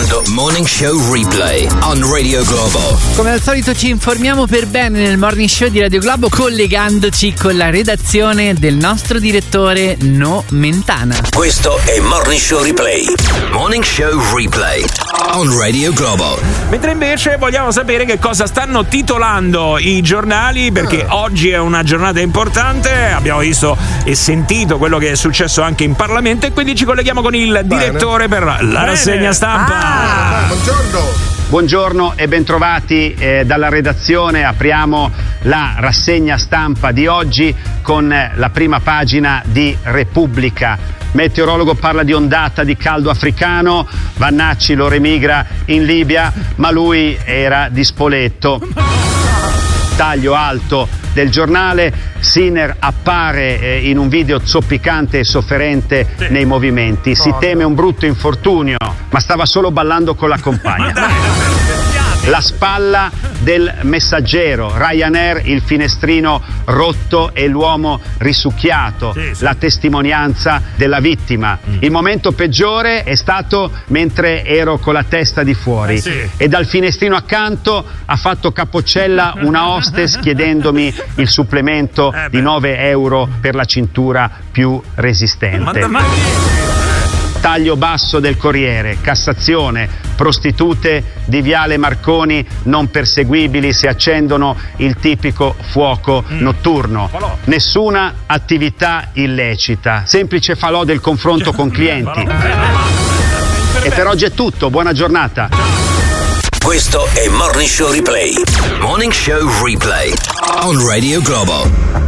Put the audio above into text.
ascoltando Morning Show Replay on Radio Globo. Come al solito ci informiamo per bene nel Morning Show di Radio Globo, collegandoci con la redazione del nostro direttore No Mentana. Questo è Morning Show Replay. Morning Show Replay on Radio Globo. Mentre invece vogliamo sapere che cosa stanno titolando i giornali, perché oggi è una giornata importante. Abbiamo visto e sentito quello che è successo anche in Parlamento e quindi ci colleghiamo con il direttore per la rassegna stampa. Buongiorno e bentrovati dalla redazione. Apriamo la rassegna stampa di oggi con la prima pagina di Repubblica. Meteorologo parla di ondata di caldo africano, Vannacci lo remigra in Libia, ma lui era di Spoleto. Taglio alto del giornale, Sinner appare in un video zoppicante e sofferente nei movimenti. Si teme un brutto infortunio, ma stava solo ballando con la compagna. La spalla del Messaggero, Ryanair, il finestrino rotto e l'uomo risucchiato, la testimonianza della vittima. Il momento peggiore è stato mentre ero con la testa di fuori e dal finestrino accanto ha fatto capoccella una hostess chiedendomi il supplemento di 9 euro per la cintura più resistente. Taglio basso del Corriere, Cassazione, prostitute di Viale Marconi non perseguibili se accendono il tipico fuoco notturno. Nessuna attività illecita, semplice falò del confronto con clienti. E per oggi è tutto, buona giornata. Questo è Morning Show Replay. Morning Show Replay on Radio Globo.